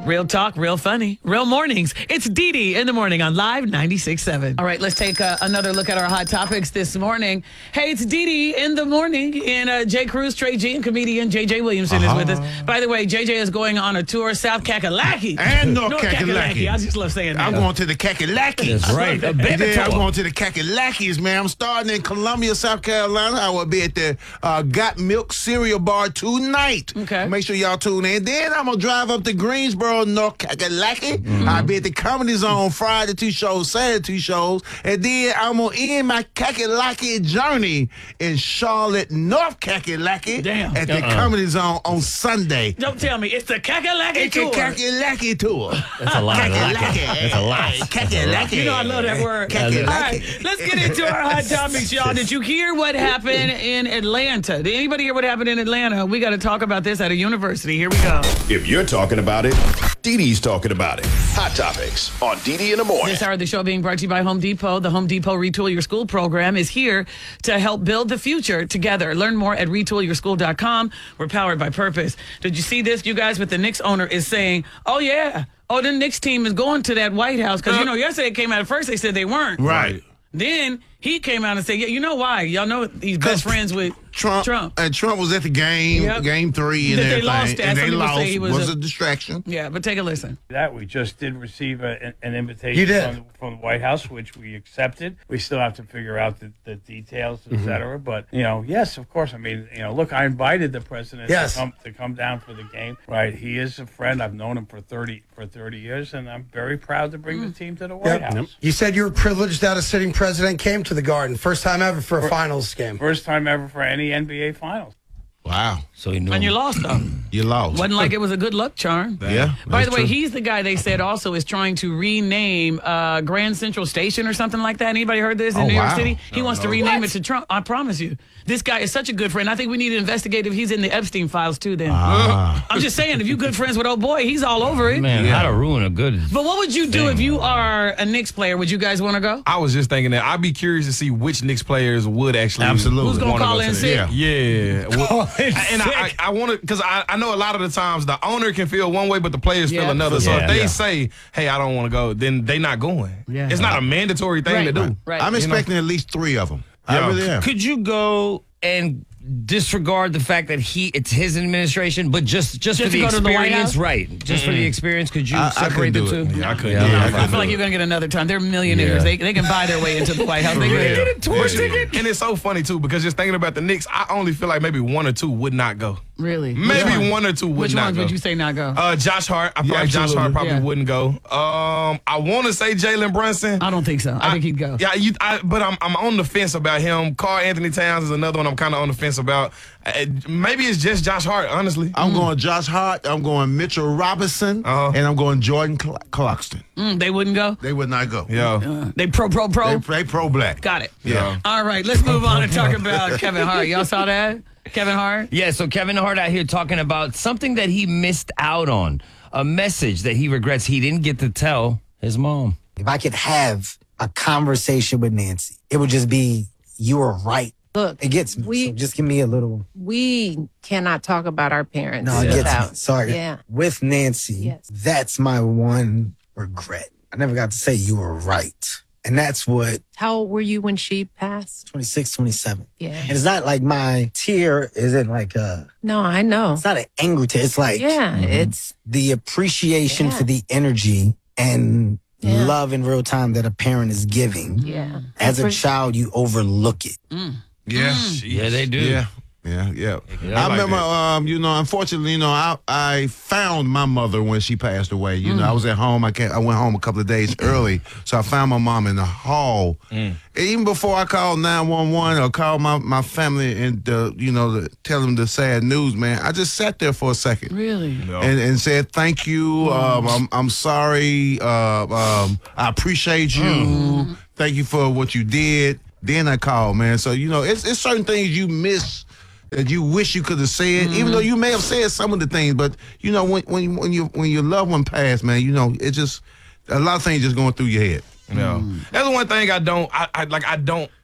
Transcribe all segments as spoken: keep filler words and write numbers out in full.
Real talk, real funny, real mornings. It's Dee Dee in the morning on Live ninety-six point seven. All right, let's take uh, another look at our hot topics this morning. Hey, it's Dee Dee in the morning. And uh, Jay Cruz, Trey G, and comedian J J Williamson uh-huh. is with us. By the way, J J is going on a tour, South Kakalaki. And North, North Kakalaki. Kakalaki. I just love saying that. I'm going to the Kakalakis. That's right. A yeah, I'm going to the Kakalakis, man. I'm starting in Columbia, South Carolina. I will be at the uh, Got Milk Cereal Bar tonight. Okay. Make sure y'all tune in. Then I'm going to drive up to Greensboro, North Kakalaki. Mm-hmm. I'll be at the Comedy Zone Friday, two shows, Saturday, two shows. And then I'm going to end my Kakalaki journey in Charlotte, North Kakalaki. Damn. At the uh-uh. Comedy Zone on Sunday. Don't tell me. It's the Kakalaki it's tour. It's the Kakalaki tour. That's a lot. Kakalaki. That's a lot. Kakalaki. You know I love that word. Kakalaki. All right, let's get into our hot topics, y'all. Did you hear what happened in Atlanta? Did anybody hear what happened in Atlanta? We got to talk about this at a university. Here we go. If you're talking about it, Dee Dee's talking about it. Hot Topics on Dee Dee in the morning. This hour of the show being brought to you by Home Depot. The Home Depot Retool Your School program is here to help build the future together. Learn more at retool your school dot com. We're powered by purpose. Did you see this, you guys? With the Knicks owner is saying, oh, yeah. Oh, the Knicks team is going to that White House. Because, you know, yesterday it came out at first, they said they weren't. Right. Then he came out and said, yeah, you know why? Y'all know he's best friends with Trump. Trump. And Trump was at the game, yep. game three, and that everything. They lost that. And they lost. Say he was, was a, a distraction. Yeah, but take a listen. That we just did receive a, an invitation from the, from the White House, which we accepted. We still have to figure out the, the details, et cetera. Mm-hmm. But, you know, yes, of course. I mean, you know, look, I invited the president yes. to, come, to come down for the game. Right. He is a friend. I've known him for thirty for thirty years, and I'm very proud to bring mm. the team to the White yep. House. You said you were privileged that a sitting president came to the Garden. First time ever for a for, finals game. First time ever for any N B A finals. Wow. So he knew. And you lost, though. You lost. Wasn't like it was a good luck charm. Yeah. By the way, true. he's the guy they said also is trying to rename uh, Grand Central Station or something like that. Anybody heard this in oh, New wow. York City? He no, wants no. to rename what? it to Trump. I promise you. This guy is such a good friend. I think we need to investigate if he's in the Epstein files, too, then. Ah. I'm just saying, if you're good friends with old boy, he's all over it. Man, yeah. how to ruin a good But what would you do thing, if you man. are a Knicks player? Would you guys want to go? I was just thinking that I'd be curious to see which Knicks players would actually Absolutely. Who's gonna wanna call go in to sick? that. Yeah. Well, Call in and I, I, I want to, because I, I know a lot of the times the owner can feel one way, but the players Yeah. feel another. So Yeah. if they Yeah. say, hey, I don't want to go, then they not going. Yeah. It's not a mandatory thing Right. to do. Right. I'm You know? expecting at least three of them. I Yeah. really am. Could you go and disregard the fact that he it's his administration, but just just, Just for to the go to the White experience, House? right? Just for the experience, could you I- I separate couldn't the do two? it. Yeah, I couldn't. Yeah. Yeah, I I couldn't feel like do you're it. going to get another time. They're millionaires. Yeah. They, they can buy their way into the White House. They can real. get a tour ticket. And it's so funny, too, because just thinking about the Knicks, I only feel like maybe one or two would not go. Really? Maybe Which one or two would Which not ones go. would you say not go? Uh, Josh Hart. I feel Yeah, like Josh absolutely. Hart probably Yeah. wouldn't go. Um, I want to say Jalen Brunson. I don't think so. I, think he'd go. Yeah, you, I, but I'm I'm on the fence about him. Carl Anthony Towns is another one I'm kind of on the fence about. Uh, maybe it's just Josh Hart, honestly. I'm going Josh Hart. I'm going Mitchell Robinson. Uh-huh. And I'm going Jordan Cl- Clarkson. Mm, they wouldn't go? They would not go. Yeah. Uh, they pro, pro, pro? They, they pro-black. Got it. Yeah. All right, let's move on and talk about Kevin Hart. Y'all saw that? Kevin Hart? Yeah, so Kevin Hart out here talking about something that he missed out on, a message that he regrets he didn't get to tell his mom. If I could have a conversation with Nancy, it would just be, you were right. Look, It gets me. we so just give me a little. we cannot talk about our parents. No, it gets without- me. Sorry. Yeah. With Nancy, Yes. that's my one regret. I never got to say you were right. And that's what How old were you when she passed? twenty-six, twenty-seven. Yeah. And it's not like my tear isn't like a, No, I know. it's not an angry tear. It's like Yeah, it's the appreciation Yeah. for the energy and Yeah. love in real time that a parent is giving. yeah. As a For- child, you overlook it. Yeah. Yeah, they do. Yeah. Yeah, yeah. Yeah, I I like remember, that. um, you know, unfortunately, you know, I I found my mother when she passed away. You know, I was at home. I came, I went home a couple of days early, so I found my mom in the hall. And even before I called nine one one or called my, my family and, uh, you know, to tell them the sad news, man, I just sat there for a second. Really? And, and said, thank you. Um, I'm, I'm sorry. Uh, um, I appreciate you. Thank you for what you did. Then I called, man. So, you know, it's, it's certain things you miss that you wish you could have said, even though you may have said some of the things. But, you know, when when when you when your loved one passed, man, you know, it just, a lot of things just going through your head. Yeah. That's the one thing I don't, I, I like, I don't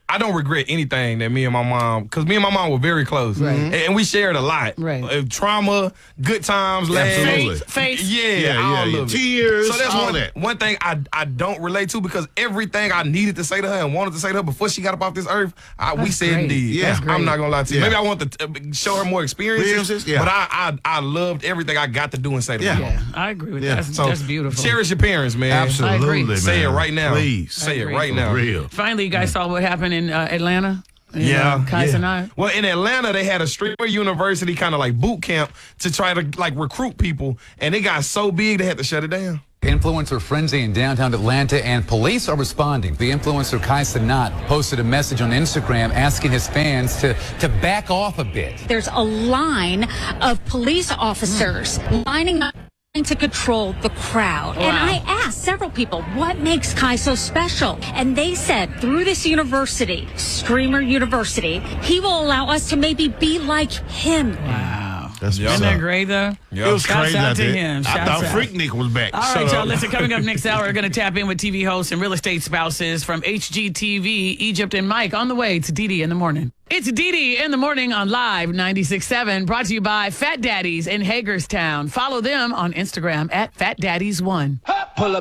I don't regret anything that me and my mom, because me and my mom were very close. Right. And, and we shared a lot. Right. Uh, trauma, good times, laughs. Absolutely. Faith. Yeah, Yeah, all yeah, of yeah. it. Tears, So that's all one, that. one thing I, I don't relate to, because everything I needed to say to her and wanted to say to her before she got up off this earth, I, we That's said great. and did. Yeah. That's great. I'm not going to lie to you. Yeah. Maybe I want to uh, show her more experiences, Experiences, yeah. but I, I I loved everything I got to do and say to Yeah. her. Yeah, I agree with Yeah. that. That's, So that's beautiful. cherish your parents, man. Absolutely, agree. man. Say it right now. Please. Say it agree. right now. For real. Finally, you guys saw what happened in uh, Atlanta? In, Yeah, uh, Kai yeah. Cenat? Well, in Atlanta, they had a streamer university kind of like boot camp to try to like recruit people, and it got so big they had to shut it down. Influencer frenzy in downtown Atlanta, and police are responding. The influencer Kai Cenat posted a message on Instagram asking his fans to, to back off a bit. There's a line of police officers lining up to control the crowd. And I asked several people, what makes Kai so special? And they said, through this university, Streamer University, he will allow us to maybe be like him. Wow. That's Isn't what's that up. great, though? It was Shouts crazy out out to there. him. I Shouts thought out. Freaknik was back. All Shut right, y'all. up. Listen, coming up next hour, we're going to tap in with T V hosts and real estate spouses from H G T V, Egypt and Mike, on the way to Didi in the morning. It's Didi in the morning on Live ninety-six point seven, brought to you by Fat Daddies in Hagerstown. Follow them on Instagram at Fat Daddies one.